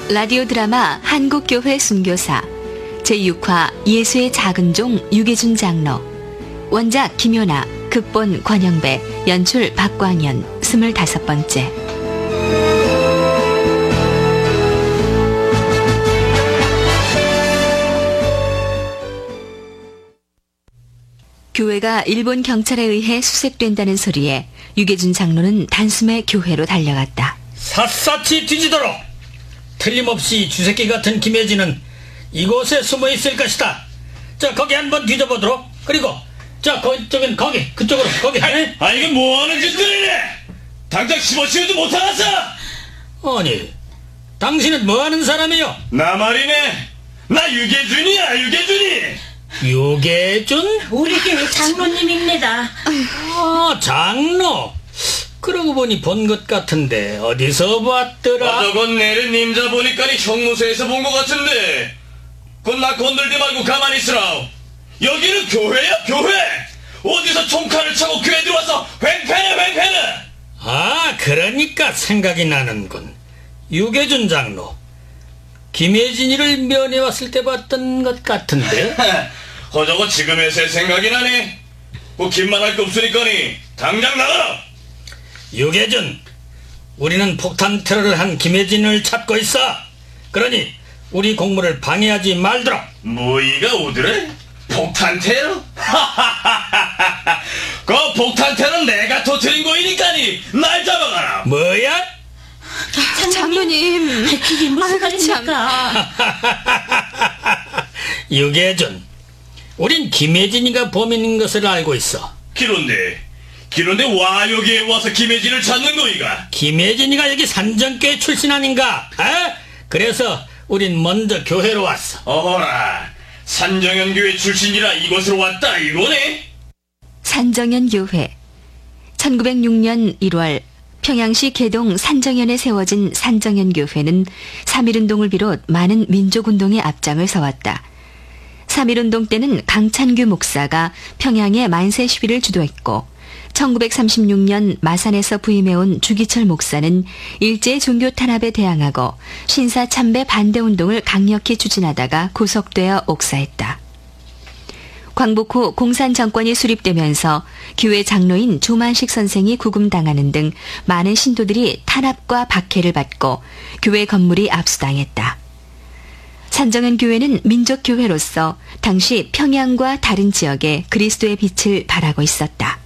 라디오 드라마 한국교회 순교사 제6화 예수의 작은 종 유계준 장로. 원작 김효나, 극본 권영배, 연출 박광현. 25번째. 교회가 일본 경찰에 의해 수색된다는 소리에 유계준 장로는 단숨에 교회로 달려갔다. 샅샅이 뒤지도록! 틀림없이 쥐새끼 같은 김혜진은 이곳에 숨어 있을 것이다. 자, 거기 한번 뒤져보도록. 그리고 자, 거기 그쪽으로 거기. 이게 뭐하는 짓들이래? 당장 집어치우지 못하겠어. 아니, 당신은 뭐하는 사람이요? 나 말이네. 나 유계준이야, 유계준이. 유계준? 우리 교회 장로님입니다. 장로. 그러고 보니 본 것 같은데 어디서 봤더라? 저건 내를 님자 보니까니 형무소에서 본 것 같은데. 그건 나 건들지 말고 가만히 있으라. 여기는 교회야, 교회. 어디서 총칼을 차고 교회 들어와서 횡패는. 그러니까 생각이 나는군. 유계준 장로. 김혜진이를 면회왔을 때 봤던 것 같은데. 저거 지금에서 생각이 나네. 뭐 긴만할 거 없으니까니 당장 나가라. 유계준, 우리는 폭탄 테러를 한 김혜진을 찾고 있어. 그러니 우리 공무를 방해하지 말도록. 뭐이가 오더래? 폭탄 테러? 그 폭탄 테러는 내가 터뜨린 거이니까니 날 잡아가라. 뭐야? 장로님, 그게 무슨 말입니까? 유계준, 우린 김혜진이가 범인인 것을 알고 있어. 그런데 와 여기에 와서 김혜진을 찾는 거이가? 김혜진이가 여기 산정교회 출신 아닌가? 그래서 우린 먼저 교회로 왔어. 어허라, 산정연교회 출신이라 이곳으로 왔다 이거네? 산정연교회. 1906년 1월 평양시 개동 산정연에 세워진 산정연교회는 3.1운동을 비롯 많은 민족운동에 앞장을 서왔다. 3.1운동 때는 강찬규 목사가 평양의 만세 시위를 주도했고 1936년 마산에서 부임해온 주기철 목사는 일제의 종교 탄압에 대항하고 신사 참배 반대운동을 강력히 추진하다가 구속되어 옥사했다. 광복 후 공산 정권이 수립되면서 교회 장로인 조만식 선생이 구금당하는 등 많은 신도들이 탄압과 박해를 받고 교회 건물이 압수당했다. 산정연 교회는 민족교회로서 당시 평양과 다른 지역에 그리스도의 빛을 발하고 있었다.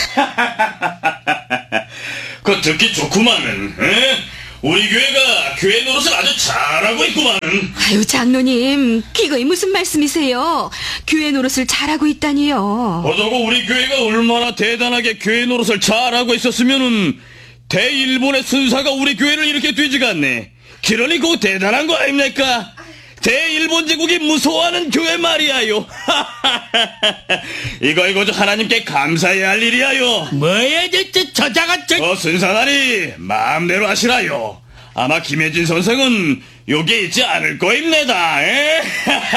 그 듣기 좋구만은. 우리 교회가 교회 노릇을 아주 잘하고 있구만. 장로님, 그거이 무슨 말씀이세요? 교회 노릇을 잘하고 있다니요. 저거 우리 교회가 얼마나 대단하게 교회 노릇을 잘하고 있었으면은 대일본의 순사가 우리 교회를 이렇게 뒤지가 않네. 그러니 그거 대단한 거 아닙니까? 대일본 제국이 무서워하는 교회 말이야요. 이거 하나님께 감사해야 할 일이야요. 뭐야, 저자가 순사나리 마음대로 하시라요. 아마 김혜진 선생은 여기 있지 않을 거입니다.